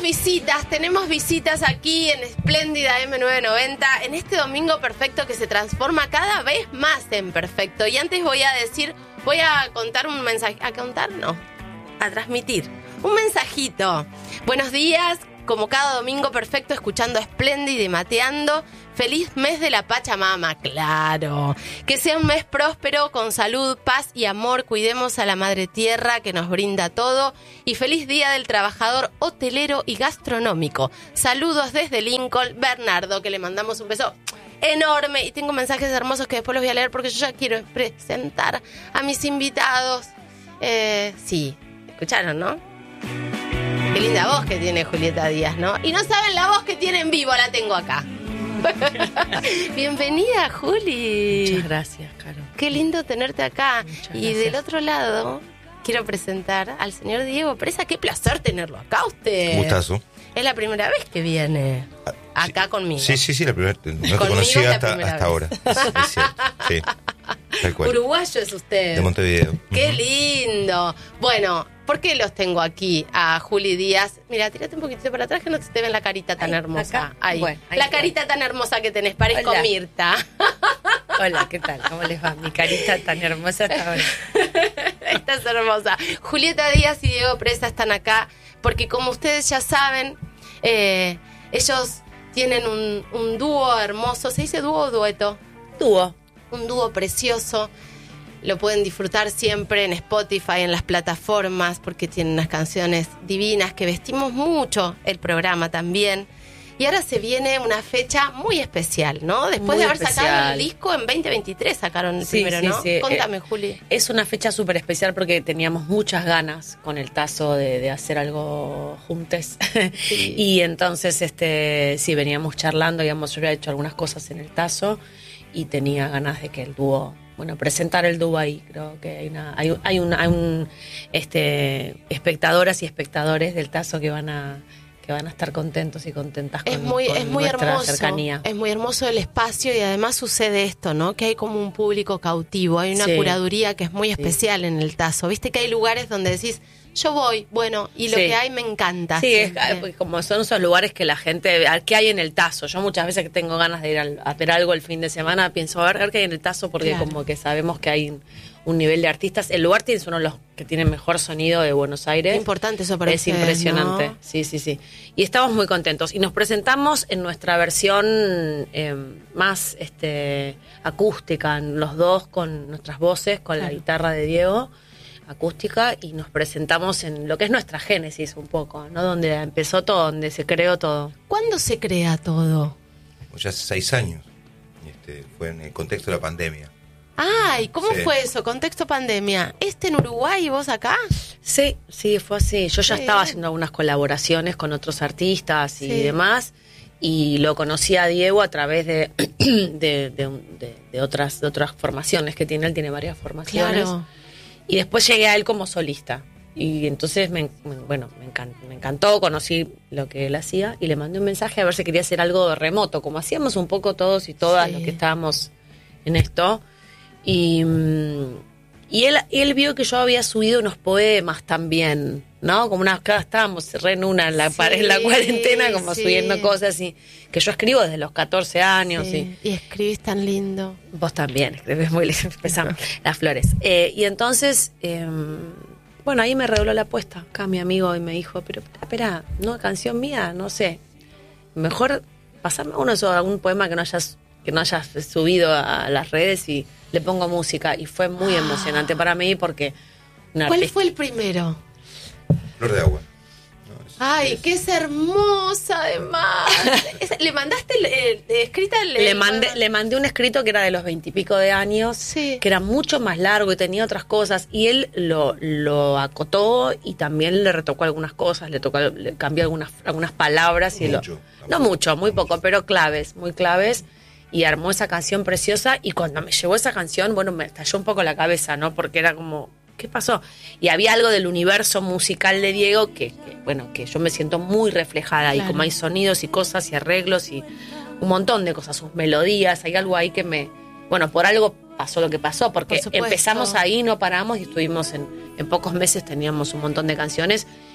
tenemos visitas aquí en Espléndida M990, en este domingo perfecto que se transforma cada vez más en perfecto. Y antes voy a contar un mensaje, a transmitir un mensajito. Buenos días, como cada domingo perfecto, escuchando Espléndida y mateando. Feliz mes de la Pachamama, claro. Que sea un mes próspero, con salud, paz y amor. Cuidemos a la Madre Tierra que nos brinda todo. Y feliz Día del Trabajador Hotelero y Gastronómico. Saludos desde Lincoln, Bernardo, que le mandamos un beso enorme. Y tengo mensajes hermosos que después los voy a leer porque yo ya quiero presentar a mis invitados. Sí, escucharon, ¿no? Qué linda voz que tiene Julieta Díaz, ¿no? Y no saben la voz que tiene en vivo, la tengo acá. Bienvenida, Juli. Muchas gracias, Caro. Qué lindo tenerte acá. Muchas y gracias. del otro lado quiero presentar al señor Diego Presa. Qué placer tenerlo acá, usted. Gustazo. Es la primera vez que viene acá conmigo. Sí, la primera. No te Conmigo conocía es la hasta primera ahora. Es cierto. Sí. Tal cual. Uruguayo es usted. De Montevideo. Qué lindo. Bueno, ¿por qué los tengo aquí a Juli Díaz? Mira, tírate un poquitito para atrás que no te ven la carita tan hermosa. acá. Ahí. Bueno, ahí la está. carita tan hermosa que tenés, parezco Hola. Mirta. Hola, ¿qué tal? ¿Cómo les va? Mi carita tan hermosa hasta ahora. Estás hermosa. Julieta Díaz y Diego Presa están acá porque, como ustedes ya saben, ellos tienen un dúo hermoso. ¿Se dice dúo o dueto? Dúo. Un dúo precioso. Lo pueden disfrutar siempre en Spotify, en las plataformas, porque tienen unas canciones divinas que vestimos mucho el programa también. Y ahora se viene una fecha muy especial, ¿no? Después Muy de haber sacado especial. el disco, en 2023 sacaron el primero, sí, ¿no? sí. Contame, Juli. Es una fecha súper especial porque teníamos muchas ganas con el Tazo de hacer algo juntes. Sí. Y entonces, sí, veníamos charlando, yo había hecho algunas cosas en el Tazo y tenía ganas de que el dúo, presentar el dúo ahí. Creo que hay espectadoras y espectadores del Tazo que van a estar contentos y contentas con Es muy nuestra hermoso, cercanía. es muy hermoso el espacio y además sucede esto, ¿no? Que hay como un público cautivo, hay una Sí. curaduría que es muy especial en el Tazo. Viste que hay lugares donde decís, yo voy, y lo Sí. que hay me encanta. Sí, siempre. pues como son esos lugares que la gente, ¿qué hay en el Tazo? Yo muchas veces que tengo ganas de ir a ver algo el fin de semana, pienso, a ver qué hay en el Tazo, porque Claro. como que sabemos que hay un nivel de artistas. El lugar es uno de los que tiene mejor sonido de Buenos Aires. Es importante eso para Es ustedes, impresionante, ¿no? sí. Y estamos muy contentos. Y nos presentamos en nuestra versión más acústica, los dos con nuestras voces, con la Claro. guitarra de Diego, acústica, y nos presentamos en lo que es nuestra génesis un poco, ¿no? Donde empezó todo, donde se creó todo. ¿Cuándo se crea todo? Ya hace 6 años. Fue en el contexto de la pandemia. Ay, ¿cómo Sí. fue eso? Contexto pandemia. En Uruguay y vos acá? Sí, fue así. Yo ya Sí. estaba haciendo algunas colaboraciones con otros artistas y Sí. demás, y lo conocí a Diego a través de otras formaciones que tiene. Él tiene varias formaciones. Claro. Y después llegué a él como solista. Y entonces me encantó, conocí lo que él hacía y le mandé un mensaje a ver si quería hacer algo remoto, como hacíamos un poco todos y todas Sí. los que estábamos en esto. Y él vio que yo había subido unos poemas también, ¿no? Como estábamos re en la Sí, pared en la cuarentena, como sí. subiendo cosas y que yo escribo desde los 14 años. Sí. Y escribís tan lindo. Vos también escribes muy lindo, empezamos las flores. Y entonces, ahí me redobló la apuesta acá mi amigo y me dijo, pero espera, ¿no? Canción mía, no sé. Mejor pasarme algún poema que no hayas subido a las redes y le pongo música. Y fue muy emocionante para mí porque... ¿Cuál fue el primero? Flor de agua. Ay, que es hermosa además. ¿Le mandaste escrita Le mandé un escrito que era de los 20 y pico de años, Sí. que era mucho más largo y tenía otras cosas, y él lo acotó y también le retocó algunas cosas, le cambió algunas palabras y Mucho. no mucho, muy poco, pero muy claves, y armó esa canción preciosa. Y cuando me llegó esa canción, me estalló un poco la cabeza, ¿no? Porque era como, ¿qué pasó? Y había algo del universo musical de Diego que yo me siento muy reflejada. Claro. Y como hay sonidos y cosas y arreglos y un montón de cosas, sus melodías, hay algo ahí que por algo pasó lo que pasó, porque Por supuesto. empezamos ahí, no paramos y estuvimos en pocos meses teníamos un montón de canciones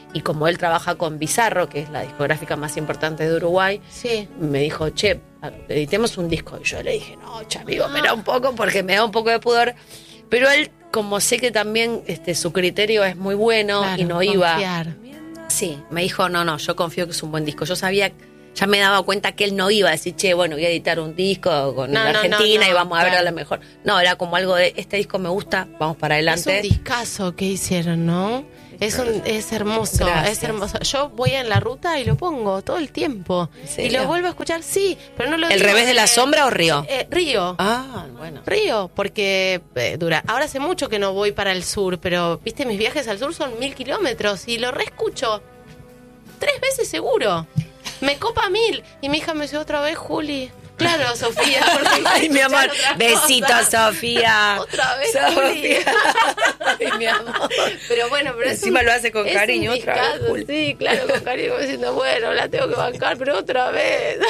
Y como él trabaja con Bizarro, que es la discográfica más importante de Uruguay, Sí. me dijo, che, editemos un disco. Y yo le dije, no, che, amigo, espera un poco, porque me da un poco de pudor. Pero él, como sé que también su criterio es muy bueno, Claro, y no iba... confiar. Sí, me dijo, no, yo confío que es un buen disco. Yo sabía, ya me daba cuenta que él no iba a decir, che, bueno, voy a editar un disco con No, la no, Argentina no, y vamos a ver a claro. lo mejor. No, era como algo de, este disco me gusta, vamos para adelante. Es un discazo que hicieron, ¿no? Es hermoso, Gracias. es hermoso. Yo voy en la ruta y lo pongo todo el tiempo. ¿En Y serio? lo vuelvo a escuchar, sí, pero no lo ¿El digo, revés de la sombra o Río? Río. Ah, bueno. Río, porque dura. Ahora hace mucho que no voy para el sur, pero, viste, mis viajes al sur son 1000 kilómetros y lo reescucho 3 veces seguro. Me copa 1000. Y mi hija me dice otra vez, Juli. Claro, Sofía. porque Ay, mi amor, escuchar otras besitos, cosas. Sofía. Otra vez, Juli. Sofía. Ay, mi amor. Pero bueno, pero Encima es un- lo hace con es cariño, un otra vez, discazo, Juli. sí, claro, con cariño, como diciendo, bueno, la tengo que bancar, pero otra vez.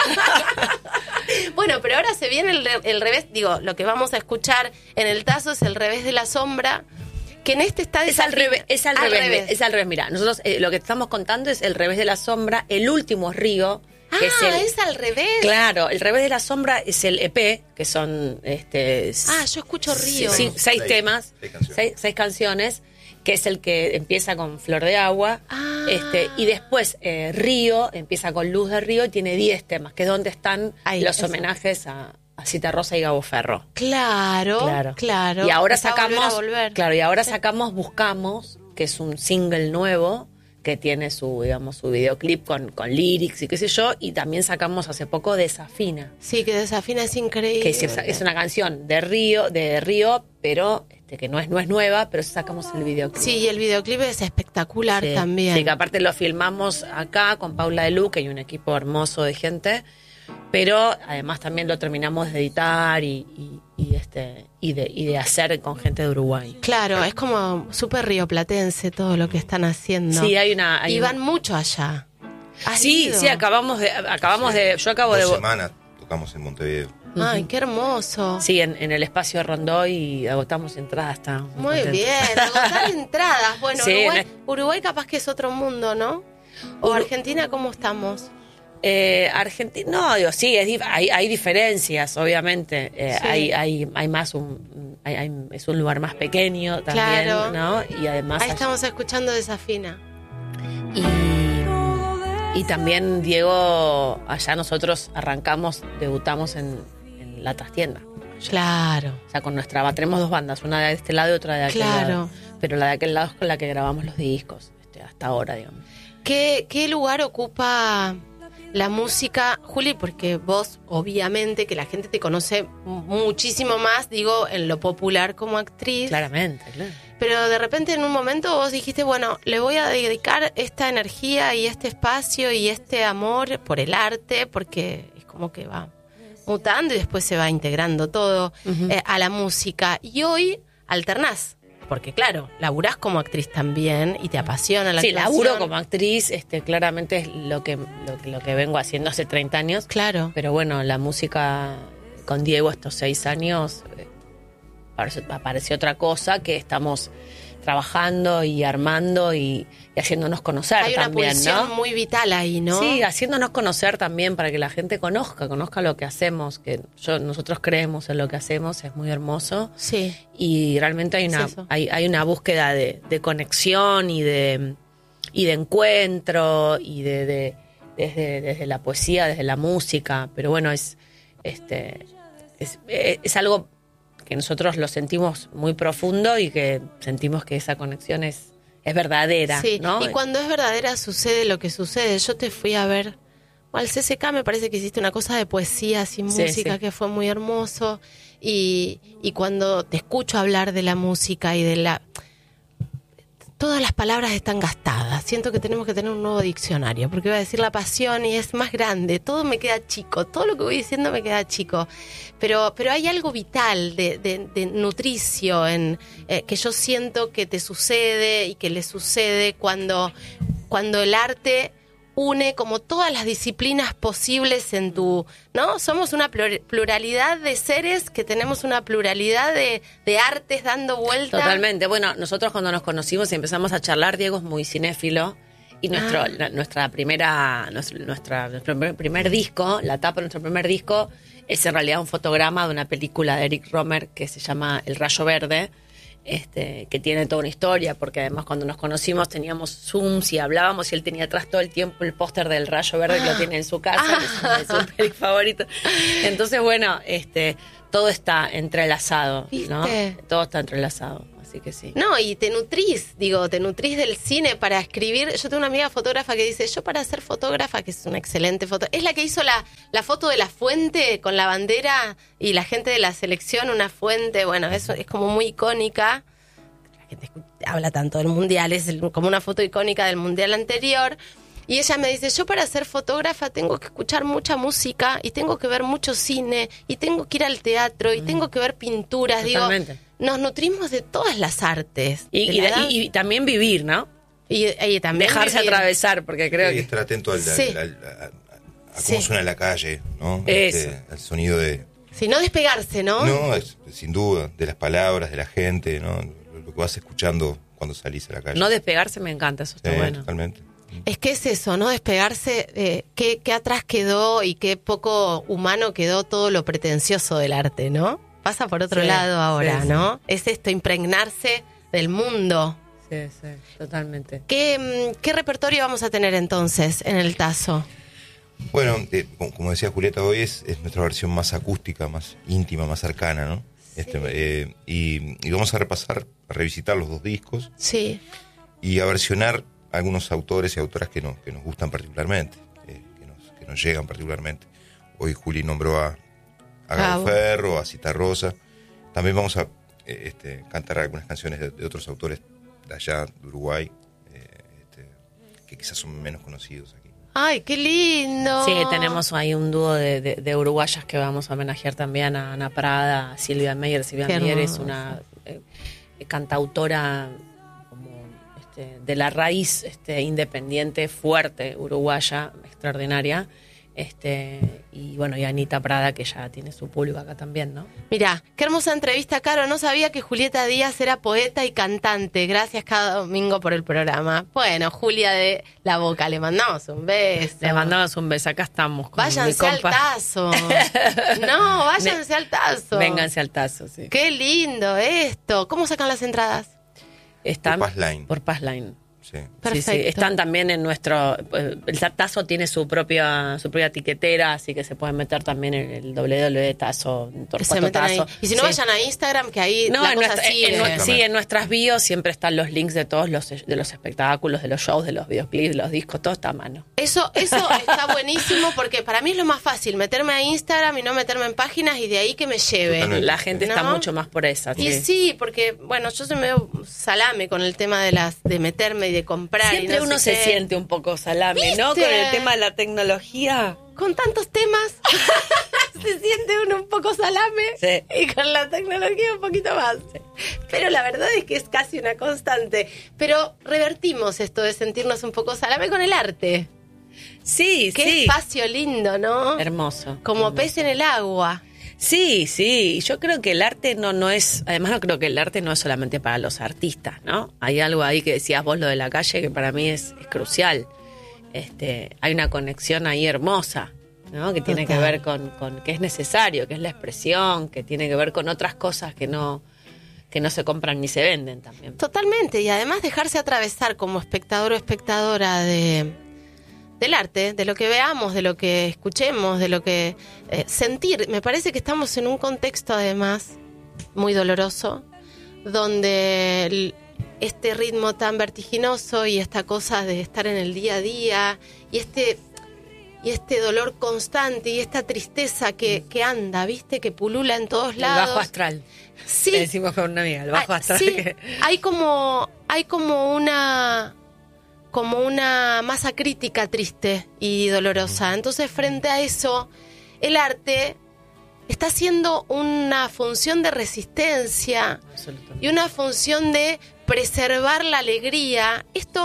Bueno, pero ahora se viene el revés, digo, lo que vamos a escuchar en el tazo es el revés de la sombra, que en este está Es al revés, es al revés. Mira, nosotros lo que estamos contando es el revés de la sombra, el último es Río. Que Es al revés. Claro, el revés de la sombra es el EP, que son Yo escucho Río. seis Seis temas, canciones. seis canciones, que es el que empieza con Flor de Agua, Ah. y después Río empieza con Luz de Río y tiene 10 temas, que es donde están Ahí, los eso. homenajes a Cita Rosa y Gabo Ferro. Claro. Y ahora Está volver a sacamos, volver. claro, y ahora sacamos Buscamos, que es un single nuevo que tiene su, digamos, su videoclip con lyrics y qué sé yo, y también sacamos hace poco Desafina, Sí, que Desafina es increíble. que es una canción de Río, pero que no es nueva, pero sacamos el videoclip. Sí, y el videoclip es espectacular Sí, también. sí, que aparte lo filmamos acá con Paula de Lu, que hay un equipo hermoso de gente, pero además también lo terminamos de editar y de hacer con gente de Uruguay. Claro, es como súper rioplatense todo lo que están haciendo. Sí, Y van mucho allá. ¿Has Sí, ido? sí, acabamos de, yo acabo de 2 semanas tocamos en Montevideo. Ay, qué hermoso. sí, en el espacio Rondoy y agotamos entradas, está Muy bien, agotar entradas. Bueno, Sí, Uruguay capaz que es otro mundo, ¿no? O Argentina, ¿cómo estamos? Argentina, no, digo, sí, hay diferencias, obviamente. Sí. Hay más es un lugar más pequeño también, Claro. ¿no? Y además Ahí estamos escuchando Desafina. y también Diego, allá nosotros debutamos en la trastienda. Claro. O sea, tenemos 2 bandas, una de este lado y otra de aquel Claro. lado. Pero la de aquel lado es con la que grabamos los discos, hasta ahora, digamos. ¿Qué lugar ocupa la música, Juli? Porque vos, obviamente, que la gente te conoce muchísimo más, digo, en lo popular como actriz. Claramente, claro. Pero de repente en un momento vos dijiste, bueno, le voy a dedicar esta energía y este espacio y este amor por el arte, porque es como que va mutando y después se va integrando todo a la música. Y hoy alternás, porque claro, laburás como actriz también y te apasiona la Sí, actuación. laburo como actriz, claramente es lo que vengo haciendo hace 30 años. Claro. Pero bueno, la música con Diego estos 6 años apareció otra cosa que estamos trabajando y armando y haciéndonos conocer Hay una también, pulsión ¿no? muy vital ahí, ¿no? Sí, haciéndonos conocer también para que la gente conozca lo que hacemos, que nosotros creemos en lo que hacemos, es muy hermoso. Sí. Y realmente hay una, Es eso. hay una búsqueda de conexión y de encuentro y desde la poesía, desde la música. Pero bueno, es algo que nosotros lo sentimos muy profundo y que sentimos que esa conexión es verdadera, Sí, ¿no? y cuando es verdadera sucede lo que sucede. Yo te fui a ver al CCK, me parece que hiciste una cosa de poesía sin Sí, música sí. que fue muy hermoso. Y cuando te escucho hablar de la música y de la... Todas las palabras están gastadas. Siento que tenemos que tener un nuevo diccionario, porque iba a decir la pasión y es más grande. Todo me queda chico, todo lo que voy diciendo me queda chico. Pero hay algo vital de nutricio que yo siento que te sucede y que le sucede cuando el arte une como todas las disciplinas posibles en tu, ¿no? Somos una pluralidad de seres que tenemos una pluralidad de artes dando vuelta. Totalmente. Bueno, nosotros cuando nos conocimos y empezamos a charlar, Diego es muy cinéfilo y nuestro primer disco, la tapa de nuestro primer disco, es en realidad un fotograma de una película de Eric Rohmer que se llama El Rayo Verde. Que tiene toda una historia, porque además cuando nos conocimos teníamos Zooms y hablábamos y él tenía atrás todo el tiempo el póster del Rayo Verde que lo tiene en su casa, que es uno de sus pelis favoritos. Entonces, bueno, todo está entrelazado, ¿no? Todo está entrelazado, así que sí. No, y te nutrís del cine para escribir. Yo tengo una amiga fotógrafa que dice, yo para ser fotógrafa, que es una excelente foto, es la que hizo la foto de la fuente con la bandera y la gente de la selección, una fuente, bueno, eso es como muy icónica. La gente habla tanto del mundial, es como una foto icónica del mundial anterior. Y ella me dice, yo para ser fotógrafa tengo que escuchar mucha música y tengo que ver mucho cine y tengo que ir al teatro y tengo que ver pinturas. Totalmente. Digo, nos nutrimos de todas las artes. Y también vivir, ¿no? Y también dejarse atravesar, porque creo y que... estar atento a cómo suena la calle, ¿no? Al sonido de... Sí, no despegarse, ¿no? No, sin duda, de las palabras, de la gente, ¿no? Lo que vas escuchando cuando salís a la calle. No despegarse me encanta, eso está bueno. Totalmente. Es que es eso, ¿no? Despegarse, qué atrás quedó y qué poco humano quedó todo lo pretencioso del arte, ¿no? Pasa por otro lado ahora, ¿no? Es esto, impregnarse del mundo. Sí, totalmente. ¿Qué repertorio vamos a tener entonces en el Tazo? Bueno, como decía Julieta, hoy es nuestra versión más acústica, más íntima, más cercana, ¿no? Sí. Y vamos a revisitar los dos discos. Sí. Y a versionar algunos autores y autoras que nos gustan particularmente, que nos llegan particularmente. Hoy Juli nombró a Gabo Ferro, a Cita Rosa. También vamos a cantar algunas canciones de otros autores de allá, de Uruguay, que quizás son menos conocidos aquí. ¡Ay, qué lindo! Sí, tenemos ahí un dúo de uruguayas que vamos a homenajear también a Ana Prada, a Silvia Meyer. Silvia Meyer es una cantautora de la raíz independiente, fuerte, uruguaya, extraordinaria. Y bueno, y Anita Prada, que ya tiene su público acá también, ¿no? Mirá, qué hermosa entrevista, Caro. No sabía que Julieta Díaz era poeta y cantante. Gracias cada domingo por el programa. Bueno, Julia de La Boca, le mandamos un beso. Le mandamos un beso, acá estamos con váyanse mi al compa. Tazo. No, váyanse al Tazo. Vénganse al Tazo, sí. Qué lindo esto. ¿Cómo sacan las entradas? Están por Passline. Sí. Perfecto. Sí. Están también en nuestro... El Tazo tiene su propia etiquetera, así que se pueden meter también en el www.tazo. Y si no, vayan a Instagram, que ahí la cosa sigue. En nuestras bios siempre están los links de todos los espectáculos, de los shows, de los videoclips, de los discos, todo está a mano. Eso está buenísimo, porque para mí es lo más fácil, meterme a Instagram y no meterme en páginas y de ahí que me lleve. Totalmente. La gente está mucho más por esa. Y sí, porque, bueno, yo soy medio salame con el tema de meterme y de comprar. Siempre y no uno sé se qué. siente un poco salame, ¿Viste? ¿no? Con el tema de la tecnología. Con tantos temas se siente uno un poco salame, Sí. y con la tecnología un poquito más. Sí. Pero la verdad es que es casi una constante. Pero revertimos esto de sentirnos un poco salame con el arte. Sí, Qué espacio lindo, ¿no? Hermoso. Como hermoso. pez en el agua. Sí, yo creo que el arte no es, además no creo que el arte no es solamente para los artistas, ¿no? Hay algo ahí que decías vos, lo de la calle, que para mí es crucial. Hay una conexión ahí hermosa, ¿no? Que tiene que ver con que es necesario, que es la expresión, que tiene que ver con otras cosas que no se compran ni se venden también. Totalmente, y además dejarse atravesar como espectador o espectadora del arte, de lo que veamos, de lo que escuchemos, de lo que sentir. Me parece que estamos en un contexto además muy doloroso, donde este ritmo tan vertiginoso y esta cosa de estar en el día a día y este dolor constante y esta tristeza que anda, ¿viste? Que pulula en todos lados. El bajo astral. Sí. Le decimos con una amiga, el bajo astral. Sí, hay como una masa crítica triste y dolorosa. Entonces, frente a eso, el arte está haciendo una función de resistencia y una función de preservar la alegría. Esto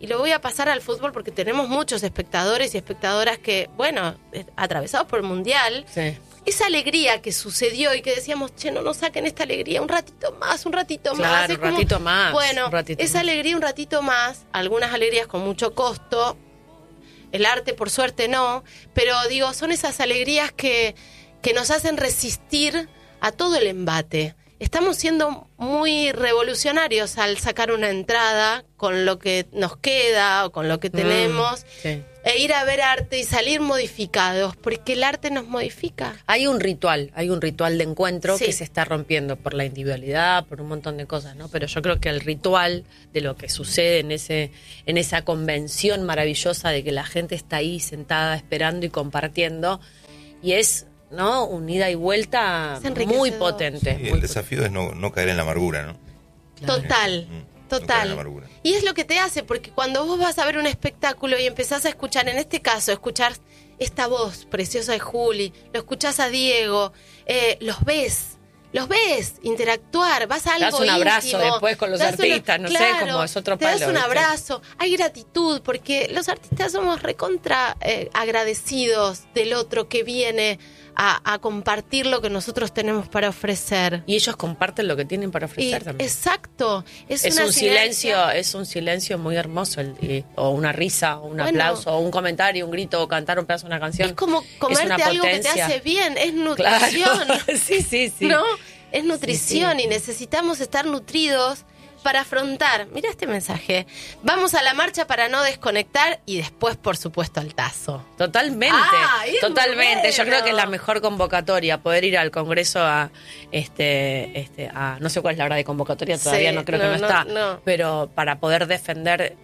y lo voy a pasar al fútbol porque tenemos muchos espectadores y espectadoras que, bueno, atravesados por el Mundial, Sí. esa alegría que sucedió y que decíamos, che, no nos saquen esta alegría, un ratito más. Claro, Es un ratito más. Bueno, un ratito esa más. alegría un ratito más, algunas alegrías con mucho costo, el arte por suerte no, pero digo, son esas alegrías que nos hacen resistir a todo el embate. Estamos siendo muy revolucionarios al sacar una entrada con lo que nos queda o con lo que tenemos Sí. e ir a ver arte y salir modificados, porque el arte nos modifica. Hay un ritual de encuentro Sí. que se está rompiendo por la individualidad, por un montón de cosas, ¿no? Pero yo creo que el ritual de lo que sucede en esa convención maravillosa de que la gente está ahí sentada esperando y compartiendo, y es, ¿no?, un ida y vuelta Es enriquecedor. muy potente. Sí, el desafío es no caer en la amargura, ¿no? Total, No caer en la total. amargura. Y es lo que te hace, porque cuando vos vas a ver un espectáculo y empezás a escuchar, en este caso, escuchar esta voz preciosa de Juli, lo escuchás a Diego, los ves interactuar, vas a Te algo das un abrazo íntimo, después con los te das artistas, no sé, como es otro te das palo, un ¿viste? abrazo, hay gratitud, porque los artistas somos recontra agradecidos del otro que viene a compartir lo que nosotros tenemos para ofrecer. Y ellos comparten lo que tienen para ofrecer Y- también. exacto, es Es una un silencio muy hermoso, o una risa, o un Bueno. aplauso, o un comentario, un grito, o cantar un pedazo de una canción. Es como Es una comerte algo que te potencia. hace bien, es Claro. nutrición, sí. ¿no? Es nutrición Sí. y necesitamos estar nutridos para afrontar. Mira este mensaje. Vamos a la marcha para no desconectar y después, por supuesto, al tazo. Totalmente, Ah, es totalmente. muy Yo bueno. creo que es la mejor convocatoria, poder ir al Congreso a no sé cuál es la hora de convocatoria, todavía Sí, no creo no, que no no, está, no. pero para poder defender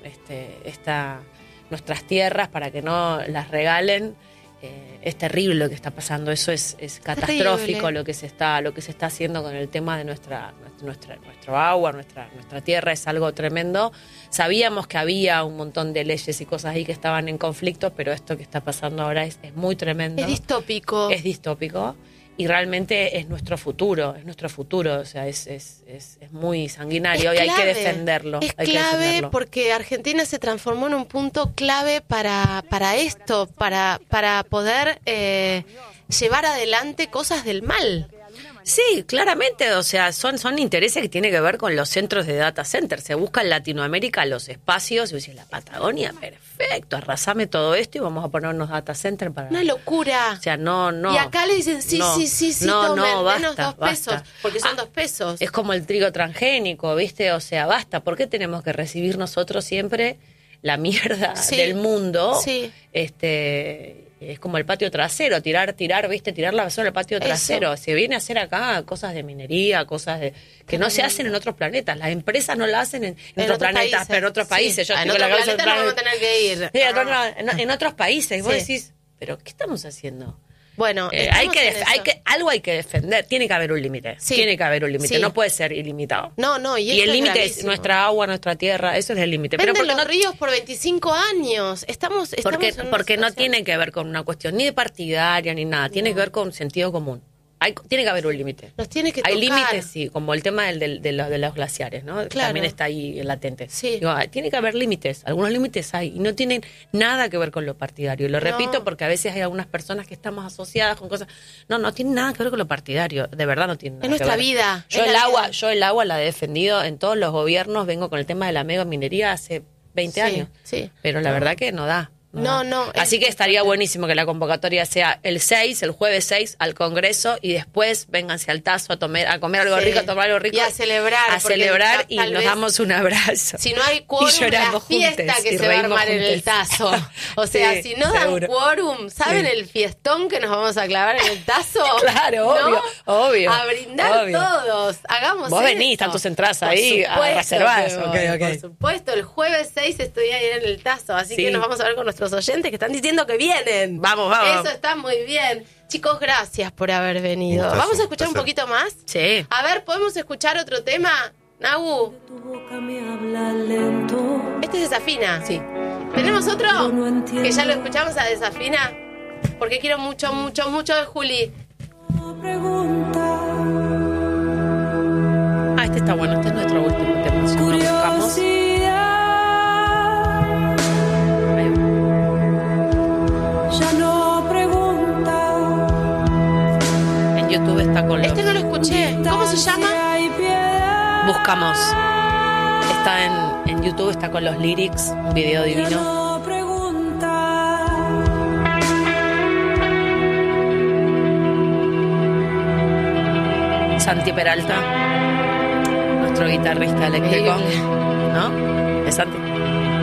nuestras tierras, para que no las regalen. Es terrible lo que está pasando, eso es catastrófico Terrible. lo que se está haciendo con el tema de nuestro agua, nuestra tierra, es algo tremendo. Sabíamos que había un montón de leyes y cosas ahí que estaban en conflicto, pero esto que está pasando ahora es muy tremendo. Es distópico. Es distópico y realmente es nuestro futuro, o sea, es muy sanguinario y hay que defenderlo. Es hay que clave defenderlo. porque Argentina se transformó en un punto clave para esto, para poder llevar adelante cosas del mal. Sí, claramente, o sea, son intereses que tienen que ver con los centros de data center. Se busca en Latinoamérica los espacios, y dice, la Patagonia, perfecto, arrasame todo esto y vamos a poner unos data centers para... Una locura. O sea, no. Y acá le dicen, sí, tomen, menos 2 pesos, porque son 2 pesos. Es como el trigo transgénico, ¿viste? O sea, basta. ¿Por qué tenemos que recibir nosotros siempre la mierda Sí. del mundo? Sí. Es como el patio trasero, tirar, ¿viste? Tirar la basura al patio Eso. trasero. Se viene a hacer acá cosas de minería, cosas que no se hacen en otros planetas. Las empresas no la hacen en otros planetas, países. pero en otros países. Sí. Yo En estoy con otro la cabeza planeta no vamos a tener que ir. Sí, en otros países. Y vos Sí. decís, ¿pero qué estamos haciendo? Bueno, Hay estamos en eso. algo hay que defender. Tiene que haber un límite. Sí. Tiene que haber un límite. Sí. No puede ser ilimitado. No, y Y eso el límite es gravísimo. nuestra agua, nuestra tierra. Eso es el límite. Pero Venden porque los ríos por 25 años. Estamos porque, en una porque no situación. tiene que ver con una cuestión ni de partidaria ni nada. Tiene que ver con sentido común. Tiene que haber un límite. Nos tiene que Hay tocar. límites, sí, como el tema de los glaciares, ¿no? Claro. También está ahí latente. Sí. Digo, tiene que haber límites, algunos límites hay, y no tienen nada que ver con lo partidario. Lo repito porque a veces hay algunas personas que estamos asociadas con cosas. No tiene nada que ver con lo partidario, de verdad no tiene nada Es nuestra que ver. vida. Yo es el la agua, vida. yo el agua la he defendido en todos los gobiernos, vengo con el tema de la megaminería hace 20 Sí, años. sí. Pero la verdad que no da. No, Así es que estaría buenísimo que la convocatoria sea el jueves 6 al Congreso y después vénganse al tazo a comer algo Sí. rico, a tomar algo rico. Y a celebrar, A porque celebrar y tal nos vez, damos un abrazo. Si no hay quórum, Y lloramos la fiesta juntes, que y se va a reímos armar en el juntes. tazo. O sea, Sí, si no dan seguro. quórum, ¿saben Sí. el fiestón que nos vamos a clavar en el tazo? Claro, ¿No? obvio. A brindar obvio. todos. Hagamos Vos esto. venís, están tus entradas Por ahí, supuesto reservadas. que voy, Ok. Por supuesto, el jueves 6 estoy ahí en el tazo. Así Sí. que nos vamos a ver con nuestros oyentes que están diciendo que vienen. Vamos. Eso está muy bien. Chicos, gracias por haber venido. Un gustazo, ¿Vamos a escuchar un placer. poquito más? Sí. A ver, ¿podemos escuchar otro tema? Nagu, Tu boca me habla lento. este es Desafina. Sí. ¿Tenemos otro? Yo no entiendo. Que ya lo escuchamos a Desafina. Porque quiero mucho, mucho, mucho de Juli. Pregunta. Este está bueno, este es nuestro último tema. Si no lo buscamos. Curiosidad. buscamos. Está en YouTube, está con los lyrics, un video divino. No pregunta. Santi Peralta, nuestro guitarrista eléctrico, Increíble. ¿no? Es Santi.